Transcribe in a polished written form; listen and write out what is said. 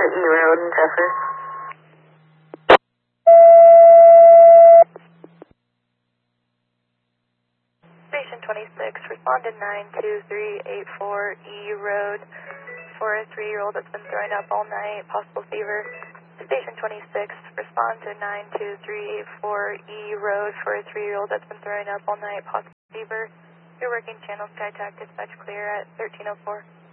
E Road in Zephyr. Station 26, respond to 92384 E Road for a 3-year-old that's been throwing up all night, possible fever. Station 26, respond to 92384 E Road for a 3-year-old that's been throwing up all night, possible fever. Your working channel, SkyTac, dispatch clear at 1304.